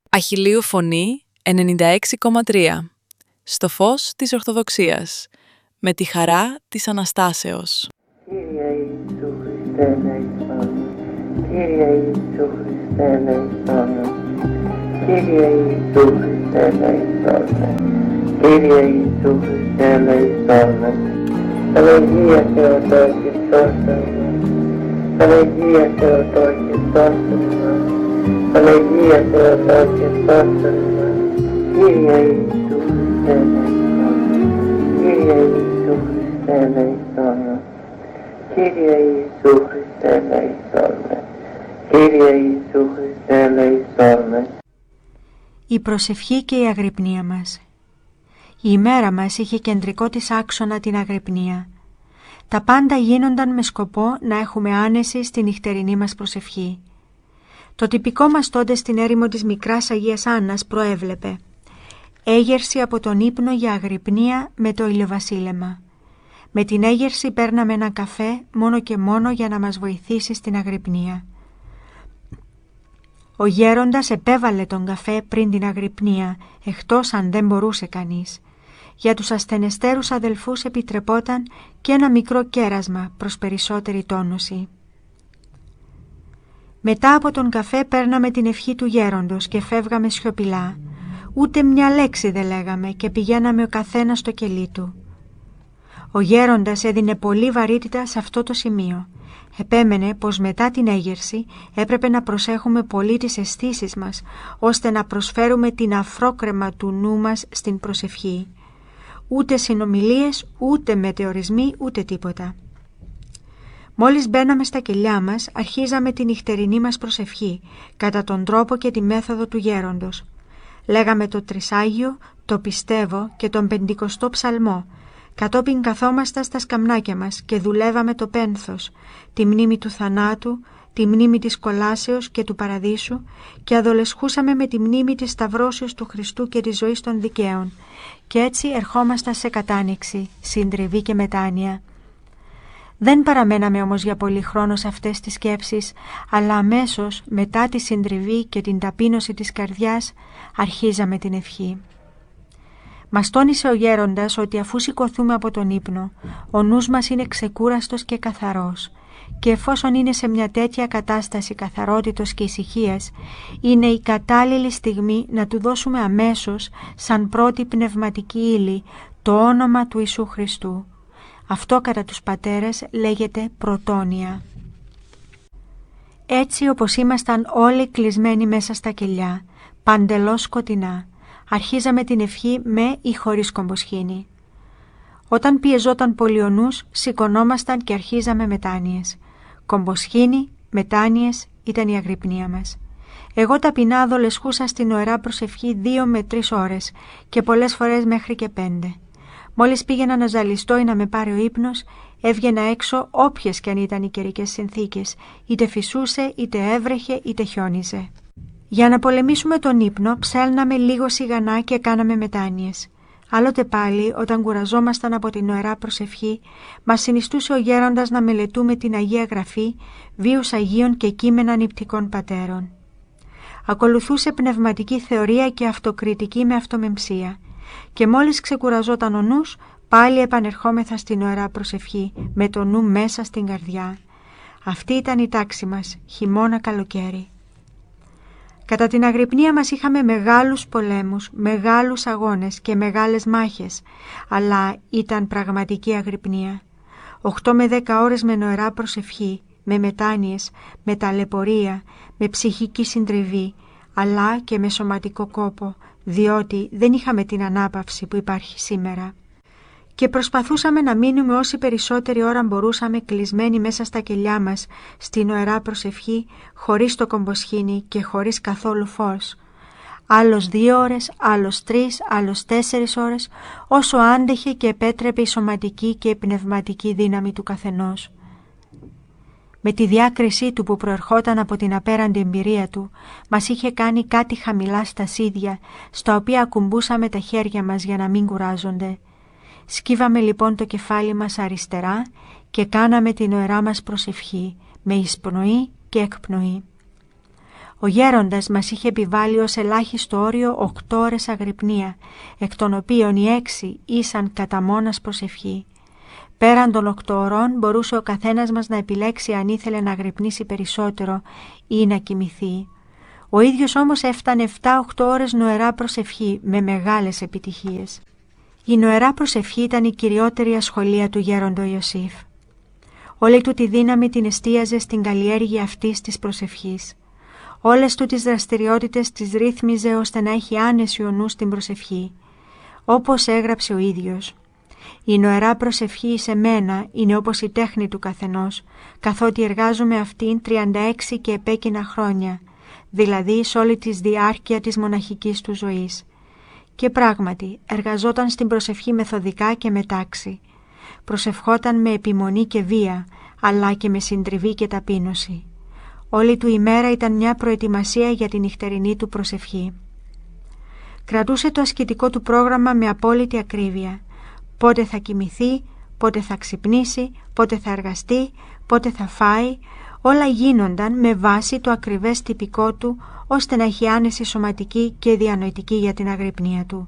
Αχιλλείου Φωνή 96,3. Στο φως της Ορθοδοξίας, με τη χαρά της Αναστάσεως. Κύριε Ιησού Χριστέ ελέησον. Κύριε Ιησού Χριστέ ελέησον. Κύριε Ιησού Χριστέ ελέησον. Κύριε Ιησού Χριστέ ελέησον. Παναγία Θεοτόκη σώσον μας. Παναγία Θεοτόκη σώσον μας. Παναγία Θεοτόκη σώσον μας. Κύριε Ιησού Χριστέ ελέησον. Κύριε Ιησού Χριστέ ελέησον. Κύριε Ιησού Χριστέ ελέησον. Κύριε Ιησού Χριστέ ελέησον. Η προσευχή και η αγρυπνία μας. Η ημέρα μας είχε κεντρικό της άξονα την αγρυπνία. Τα πάντα γίνονταν με σκοπό να έχουμε άνεση στη νυχτερινή μας προσευχή. Το τυπικό μας τότε στην έρημο της Μικράς Αγίας Άννας προέβλεπε έγερση από τον ύπνο για αγρυπνία με το ηλιοβασίλεμα. Με την έγερση παίρναμε ένα καφέ μόνο και μόνο για να μας βοηθήσει στην αγρυπνία. Ο γέροντας επέβαλε τον καφέ πριν την αγρυπνία, εκτός αν δεν μπορούσε κανείς. Για τους ασθενεστέρους αδελφούς επιτρεπόταν και ένα μικρό κέρασμα προς περισσότερη τόνωση. Μετά από τον καφέ παίρναμε την ευχή του γέροντος και φεύγαμε σιωπηλά. Ούτε μια λέξη δεν λέγαμε και πηγαίναμε ο καθένας στο κελί του. Ο γέροντας έδινε πολύ βαρύτητα σε αυτό το σημείο. Επέμενε πως μετά την έγερση έπρεπε να προσέχουμε πολύ τις αισθήσεις μας, ώστε να προσφέρουμε την αφρόκρεμα του νου μας στην προσευχή. Ούτε συνομιλίες, ούτε μετεωρισμοί, ούτε τίποτα. Μόλις μπαίναμε στα κελιά μας, αρχίζαμε την νυχτερινή μας προσευχή, κατά τον τρόπο και τη μέθοδο του γέροντος. Λέγαμε το Τρισάγιο, το Πιστεύω και τον 50ο Ψαλμό. Κατόπιν καθόμασταν στα σκαμνάκια μας και δουλεύαμε το πένθος, τη μνήμη του θανάτου, τη μνήμη της κολάσεως και του παραδείσου και αδολεσχούσαμε με τη μνήμη της σταυρώσεως του Χριστού και της ζωής των δικαίων. Και έτσι ερχόμασταν σε κατάνοιξη, συντριβή και μετάνοια. Δεν παραμέναμε όμως για πολύ χρόνο σε αυτές τις σκέψεις, αλλά αμέσως μετά τη συντριβή και την ταπείνωση της καρδιάς αρχίζαμε την ευχή. Μας τόνισε ο γέροντας ότι αφού σηκωθούμε από τον ύπνο, ο νους μας είναι ξεκούραστος και καθαρός και εφόσον είναι σε μια τέτοια κατάσταση καθαρότητος και ησυχίας, είναι η κατάλληλη στιγμή να του δώσουμε αμέσως σαν πρώτη πνευματική ύλη το όνομα του Ιησού Χριστού. Αυτό κατά τους πατέρες λέγεται πρωτόνοια. Έτσι όπως ήμασταν όλοι κλεισμένοι μέσα στα κελιά, παντελώς σκοτεινά, αρχίζαμε την ευχή με ή χωρίς κομποσχήνη. Όταν πιεζόταν πολύ ο νους, σηκωνόμασταν και αρχίζαμε μετάνοιες. Κομποσχήνη, μετάνοιες ήταν η αγρυπνία μας. Εγώ ταπεινά αδολεσχούσα στην ωερά προσευχή 2 με 3 ώρες και πολλές φορές μέχρι και 5. Μόλις πήγαινα να ζαλιστώ ή να με πάρει ο ύπνος, έβγαινα έξω όποιες κι αν ήταν οι καιρικές συνθήκες, είτε φυσούσε, είτε έβρεχε, είτε χιόνιζε. Για να πολεμήσουμε τον ύπνο, ψέλναμε λίγο σιγανά και κάναμε μετάνοιες. Άλλοτε πάλι, όταν κουραζόμασταν από την ωερά προσευχή, μας συνιστούσε ο γέροντας να μελετούμε την Αγία Γραφή, βίους Αγίων και κείμενα νηπτικών πατέρων. Ακολουθούσε πνευματική θεωρία και αυτοκριτική με αυτομεμψία. Και μόλις ξεκουραζόταν ο νους, πάλι επανερχόμεθα στην ωερά προσευχή, με το νου μέσα στην καρδιά. Αυτή ήταν η τάξη μας, χειμώνα καλοκαίρι. Κατά την αγρυπνία μας είχαμε μεγάλους πολέμους, μεγάλους αγώνες και μεγάλες μάχες, αλλά ήταν πραγματική αγρυπνία. 8 με 10 ώρες με νοερά προσευχή, με μετάνοιες, με ταλαιπωρία, με ψυχική συντριβή, αλλά και με σωματικό κόπο, διότι δεν είχαμε την ανάπαυση που υπάρχει σήμερα. Και προσπαθούσαμε να μείνουμε όση περισσότερη ώρα μπορούσαμε κλεισμένοι μέσα στα κελιά μας, στην ωερά προσευχή, χωρίς το κομποσχήνι και χωρίς καθόλου φως. Άλλος 2 ώρες, άλλος 3, άλλος 4 ώρες, όσο άντεχε και επέτρεπε η σωματική και η πνευματική δύναμη του καθενός. Με τη διάκρισή του που προερχόταν από την απέραντη εμπειρία του, μας είχε κάνει κάτι χαμηλά στα σίδια, στα οποία ακουμπούσαμε τα χέρια μας για να μην κουράζονται. Σκύβαμε λοιπόν το κεφάλι μας αριστερά και κάναμε την ωερά μας προσευχή, με εισπνοή και εκπνοή. Ο γέροντας μας είχε επιβάλει ως ελάχιστο όριο 8 ώρες αγρυπνία, εκ των οποίων οι 6 ήσαν κατά μόνας προσευχή. Πέραν των 8 ωρών μπορούσε ο καθένας μας να επιλέξει αν ήθελε να αγρυπνήσει περισσότερο ή να κοιμηθεί. Ο ίδιος όμως έφτανε 7-8 ώρες νοερά προσευχή με μεγάλες επιτυχίες. Η νοερά προσευχή ήταν η κυριότερη ασχολία του γέροντο Ιωσήφ. Όλη του τη δύναμη την εστίαζε στην καλλιέργεια αυτής της προσευχής. Όλες του τις δραστηριότητες τις ρύθμιζε ώστε να έχει άνεση ο νους στην προσευχή. Όπως έγραψε ο ίδιος, «Η νοερά προσευχή σε μένα είναι όπως η τέχνη του καθενός, καθότι εργάζομαι αυτήν 36 και επέκεινα χρόνια, δηλαδή σε όλη τη διάρκεια της μοναχικής του ζωής». Και πράγματι εργαζόταν στην προσευχή μεθοδικά και με τάξη. Προσευχόταν με επιμονή και βία, αλλά και με συντριβή και ταπείνωση. Όλη του η μέρα ήταν μια προετοιμασία για τη νυχτερινή του προσευχή. Κρατούσε το ασκητικό του πρόγραμμα με απόλυτη ακρίβεια. Πότε θα κοιμηθεί, πότε θα ξυπνήσει, πότε θα εργαστεί, πότε θα φάει, όλα γίνονταν με βάση το ακριβές τυπικό του, ώστε να έχει άνεση σωματική και διανοητική για την αγρυπνία του.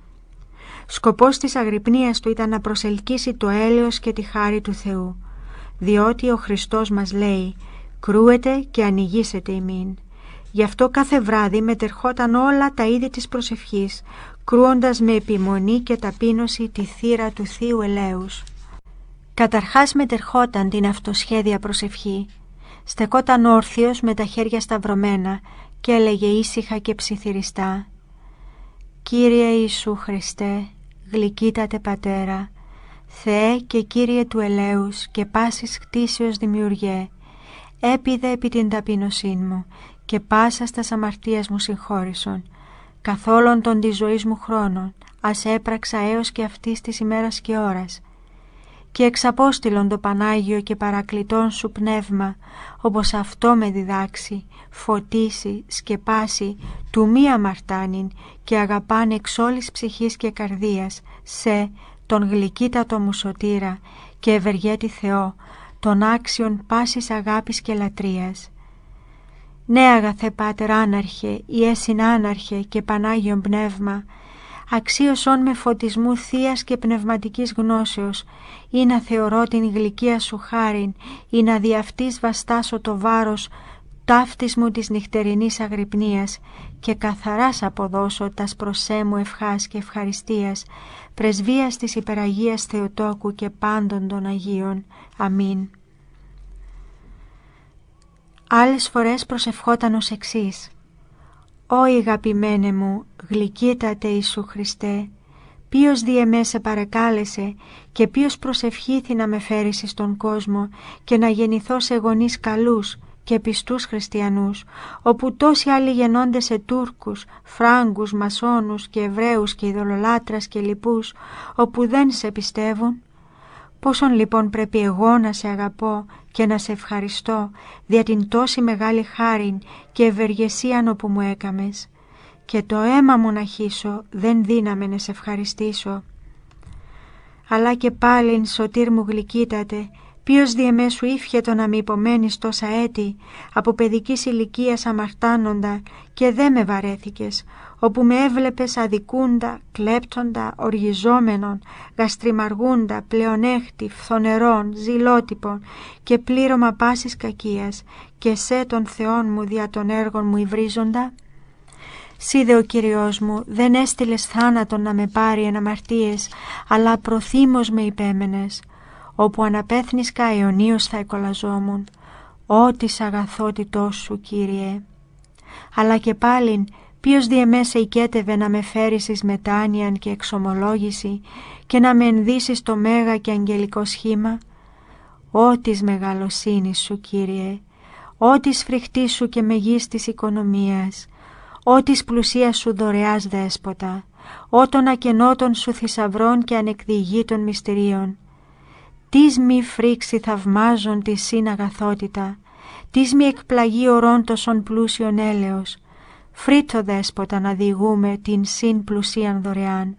Σκοπός της αγρυπνίας του ήταν να προσελκύσει το έλεος και τη χάρη του Θεού, διότι ο Χριστός μας λέει «Κρούετε και ανοιγήσετε ημίν». Γι' αυτό κάθε βράδυ μετερχόταν όλα τα είδη της προσευχής, κρούοντας με επιμονή και ταπείνωση τη θύρα του Θείου Ελέους. Καταρχάς μετερχόταν την αυτοσχέδια προσευχή. Στεκόταν όρθιος με τα χέρια σταυρωμένα και έλεγε ήσυχα και ψιθυριστά «Κύριε Ιησού Χριστέ, γλυκύτατε Πατέρα, Θεέ και Κύριε του ελέους και πάσης κτήσεως δημιουργέ, έπιδε επί την ταπείνωσή μου και πάσα στας αμαρτίας μου συγχώρησον, καθ' όλων των της ζωής μου χρόνων, ας έπραξα έως και αυτής της ημέρας και ώρας, και εξαπόστηλον το Πανάγιο και παρακλητών σου πνεύμα, όπως αυτό με διδάξει, φωτίσει, σκεπάσει, του μη αμαρτάνειν και αγαπάνε εξ όλης ψυχής και καρδίας, σε τον γλυκύτατο μου σωτήρα και ευεργέτη Θεό, τον άξιον πάσης αγάπης και λατρείας. Ναι αγαθέ Πάτερ άναρχε, Ιέσυν άναρχε και Πανάγιον Πνεύμα, αξίωσον με φωτισμού θείας και πνευματικής γνώσεως, ή να θεωρώ την γλυκία σου χάριν, ή να δι' αυτής βαστάσω το βάρος ταύτης μου της νυχτερινής αγρυπνίας και καθαράς αποδώσω τας προσέ μου ευχάς και ευχαριστίας, πρεσβείας της υπεραγίας Θεοτόκου και πάντων των Αγίων. Αμήν. Άλλες φορές προσευχόταν ως εξής: «Ω αγαπημένε μου, γλυκύτατε Ιησού Χριστέ, ποιος δι' εμέ σε παρεκάλεσε και ποιος προσευχήθη να με φέρεις στον κόσμο και να γεννηθώ σε γονείς καλούς και πιστούς χριστιανούς, όπου τόσοι άλλοι γεννώνται σε Τούρκους, Φράγκους, Μασόνους και Εβραίους και ειδωλολάτρας και λοιπούς, όπου δεν σε πιστεύουν. Πόσον λοιπόν πρέπει εγώ να σε αγαπώ και να σε ευχαριστώ δια την τόση μεγάλη χάριν και ευεργεσίαν όπου μου έκαμες, και το αίμα μου να χύσω δεν δύναμε να σε ευχαριστήσω. Αλλά και πάλιν σωτήρ μου γλυκύτατε, ποιος δι' εμέ σου ήφιετο να με υπομένεις τόσα έτη, από παιδικής ηλικίας αμαρτάνοντα και δε με βαρέθηκες, όπου με έβλεπες αδικούντα, κλέπτοντα, οργιζόμενον, γαστριμαργούντα, πλεονέχτη, φθονερών, ζηλότυπων και πλήρωμα πάσης κακίας, και σε τον Θεόν μου δια των έργων μου υβρίζοντα. Σίδε ο Κύριος μου δεν έστειλες θάνατον να με πάρει εν αμαρτίες, αλλά προθύμως με υπέμενες, όπου αναπέθνισκα αιωνίως θα εκολαζόμουν. Ω της αγαθότητός σου, Κύριε. Αλλά και πάλιν, ποιος δι' εμέ σε οικέτευε να με φέρεις εις μετάνοιαν και εξομολόγηση και να με ενδύσεις το μέγα και αγγελικό σχήμα. Ω της μεγαλοσύνης σου, Κύριε, ω της φρικτής σου και μεγίστης οικονομίας, ω της πλουσίας σου δωρεάς δέσποτα, ω των ακενότων σου θησαυρών και ανεκδιηγήτων μυστηρίων. Τις μη φρίξει θαυμάζον τη συν αγαθότητα, τις μη εκπλαγεί ορών τόσον πλούσιον έλεος, φρύτω δέσποτα να διηγούμε την συν πλουσίαν δωρεάν.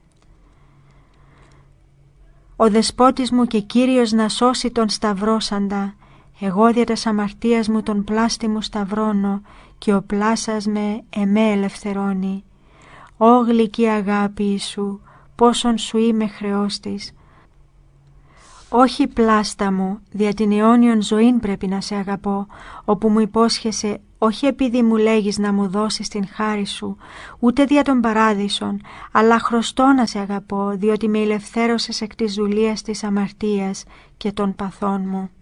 Ο δεσπότης μου και Κύριος να σώσει τον σταυρώσαντα, εγώ δια τας αμαρτίας μου τον πλάστη μου σταυρώνω και ο πλάσας με εμέ ελευθερώνει. Ω γλυκή αγάπη σου, πόσον σου είμαι χρεός της. Όχι πλάστα μου, δια την αιώνιον ζωήν πρέπει να σε αγαπώ, όπου μου υπόσχεσαι, όχι επειδή μου λέγεις να μου δώσεις την χάρη σου, ούτε δια των παράδεισων, αλλά χρωστώ να σε αγαπώ, διότι με ελευθέρωσες εκ της δουλείας της αμαρτίας και των παθών μου.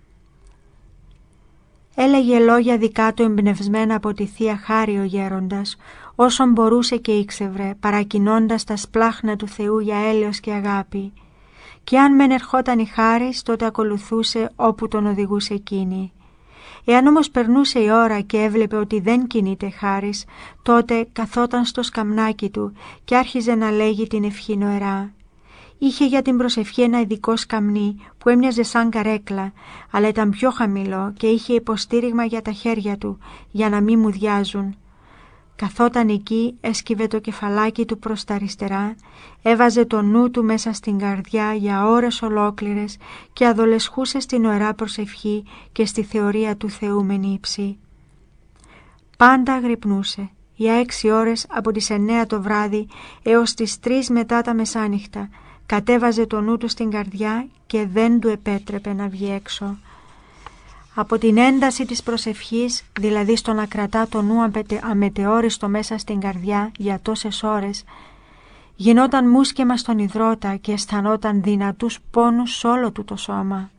Έλεγε λόγια δικά του εμπνευσμένα από τη Θεία Χάρη ο γέροντας, όσον μπορούσε και ήξευρε, παρακινώντας τα σπλάχνα του Θεού για έλεος και αγάπη. Και αν μεν ερχόταν η χάρις, τότε ακολουθούσε όπου τον οδηγούσε εκείνη. Εάν όμως περνούσε η ώρα και έβλεπε ότι δεν κινείται χάρις, τότε καθόταν στο σκαμνάκι του και άρχιζε να λέγει την ευχή νοερά. Είχε για την προσευχή ένα ειδικό σκαμνί που έμοιαζε σαν καρέκλα, αλλά ήταν πιο χαμηλό και είχε υποστήριγμα για τα χέρια του, για να μην μουδιάζουν. Καθόταν εκεί, έσκυβε το κεφαλάκι του προς τα αριστερά, έβαζε το νου του μέσα στην καρδιά για ώρες ολόκληρες και αδολεσχούσε στην νοερά προσευχή και στη θεωρία του Θεού με νύψη. Πάντα γρυπνούσε, για 6 ώρες από τις 9 το βράδυ έως τις 3 μετά τα μεσάνυχτα, κατέβαζε το νου του στην καρδιά και δεν του επέτρεπε να βγει έξω. Από την ένταση της προσευχής, δηλαδή στο να κρατά το νου αμετεόριστο μέσα στην καρδιά για τόσες ώρες, γινόταν μουσκεμα στον υδρότα και αισθανόταν δυνατούς πόνους σε όλο του το σώμα.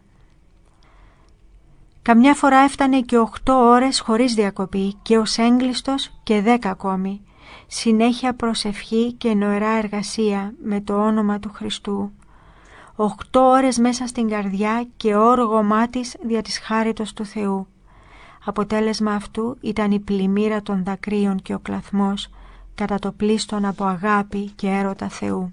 Καμιά φορά έφτανε και 8 ώρες χωρίς διακοπή και ως έγκλειστος και 10 ακόμη, συνέχεια προσευχή και νοερά εργασία με το όνομα του Χριστού. 8 ώρες μέσα στην καρδιά και όργωμά της δια της χάριτος του Θεού. Αποτέλεσμα αυτού ήταν η πλημμύρα των δακρύων και ο κλαθμός κατά το πλήστον από αγάπη και έρωτα Θεού.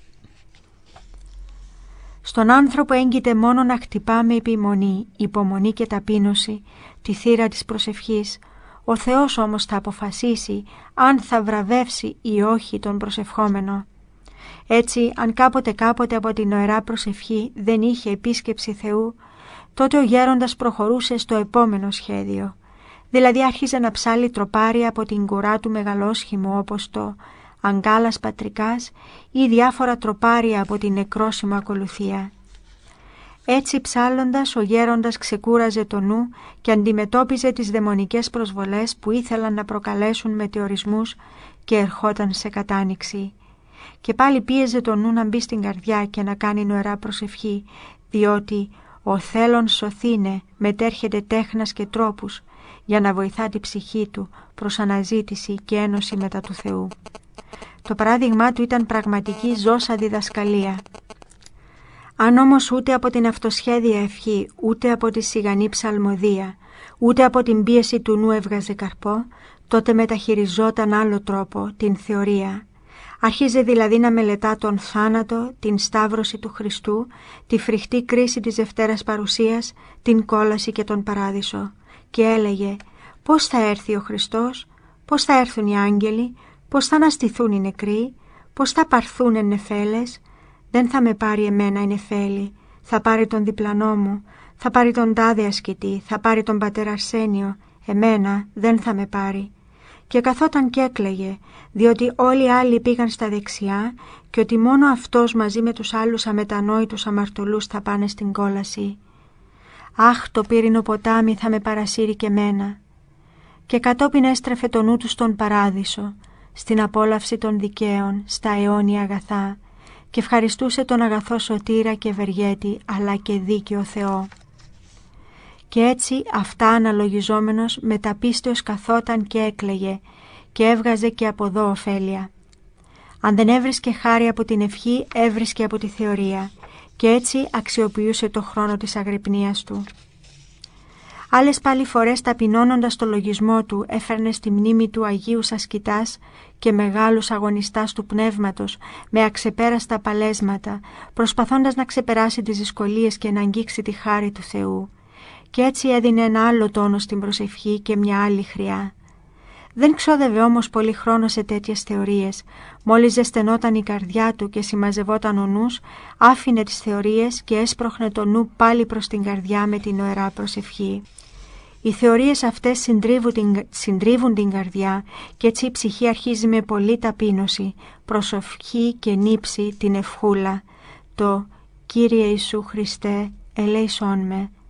Στον άνθρωπο έγκυται μόνο να χτυπά με επιμονή, υπομονή και ταπείνωση τη θύρα της προσευχής. Ο Θεός όμως θα αποφασίσει αν θα βραβεύσει ή όχι τον προσευχόμενο. Έτσι, αν κάποτε από την νοερά προσευχή δεν είχε επίσκεψη Θεού, τότε ο γέροντας προχωρούσε στο επόμενο σχέδιο. Δηλαδή άρχιζε να ψάλει τροπάρια από την κουρά του μεγαλόσχημου όπως το αγκάλας πατρικάς ή διάφορα τροπάρια από την νεκρόσιμο ακολουθία. Έτσι ψάλλοντας ο γέροντας ξεκούραζε το νου και αντιμετώπιζε τις δαιμονικές προσβολές που ήθελαν να προκαλέσουν μετεωρισμούς και ερχόταν σε κατάνοιξη. Και πάλι πίεζε το νου να μπει στην καρδιά και να κάνει νοερά προσευχή, διότι ο θέλων σωθήνε μετέρχεται τέχνας και τρόπους για να βοηθά τη ψυχή του προς αναζήτηση και ένωση μετά του Θεού. Το παράδειγμά του ήταν πραγματική ζώσα διδασκαλία. Αν όμως ούτε από την αυτοσχέδια ευχή, ούτε από τη σιγανή ψαλμοδία, ούτε από την πίεση του νου έβγαζε καρπό, τότε μεταχειριζόταν άλλο τρόπο, την θεωρία. Άρχιζε δηλαδή να μελετά τον θάνατο, την σταύρωση του Χριστού, τη φρικτή κρίση της Δευτέρας Παρουσίας, την κόλαση και τον Παράδεισο και έλεγε πώς θα έρθει ο Χριστός, πώς θα έρθουν οι άγγελοι, πώς θα αναστηθούν οι νεκροί, πώς θα παρθούν εν νεφέλες. Δεν θα με πάρει εμένα η νεφέλη, θα πάρει τον διπλανό μου, θα πάρει τον τάδε ασκητή, θα πάρει τον πατέρα Αρσένιο, εμένα δεν θα με πάρει. Και καθόταν και έκλαιγε, διότι όλοι οι άλλοι πήγαν στα δεξιά και ότι μόνο αυτός μαζί με τους άλλους αμετανόητους αμαρτωλούς θα πάνε στην κόλαση. Αχ, το πύρινο ποτάμι θα με παρασύρει και μένα. Και κατόπιν έστρεφε το νου του στον Παράδεισο, στην απόλαυση των δικαίων, στα αιώνια αγαθά, και ευχαριστούσε τον αγαθό σωτήρα και ευεργέτη, αλλά και δίκαιο Θεό. Και έτσι αυτά αναλογιζόμενος μεταπίστεως καθόταν και έκλαιγε και έβγαζε και από εδώ ωφέλεια. Αν δεν έβρισκε χάρη από την ευχή, έβρισκε από τη θεωρία και έτσι αξιοποιούσε το χρόνο της αγρυπνίας του. Άλλες πάλι φορές ταπεινώνοντας το λογισμό του έφερνε στη μνήμη του Αγίου ασκητάς και μεγάλους αγωνιστάς του πνεύματος με αξεπέραστα παλέσματα, προσπαθώντας να ξεπεράσει τις δυσκολίες και να αγγίξει τη χάρη του Θεού. Και έτσι έδινε ένα άλλο τόνο στην προσευχή και μια άλλη χρειά. Δεν ξόδευε όμως πολύ χρόνο σε τέτοιες θεωρίες. Μόλις ζεσθενόταν η καρδιά του και συμμαζευόταν ο νους, άφηνε τις θεωρίες και έσπροχνε το νου πάλι προς την καρδιά με την νοερά προσευχή. Οι θεωρίες αυτές συντρίβουν την καρδιά και έτσι η ψυχή αρχίζει με πολλή ταπείνωση, προσευχή και νύψη την ευχούλα. Το «Κύριε Ιησού Χριστέ, ελέησόν με»,